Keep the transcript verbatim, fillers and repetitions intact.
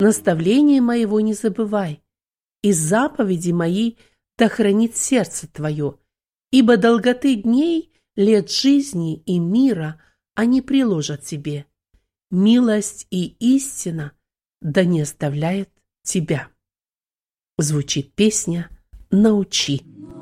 наставления моего не забывай, и заповеди мои да хранит сердце твое, ибо долготы дней, лет жизни и мира они приложат тебе. Милость и истина да не оставляет тебя. Звучит песня «Научи».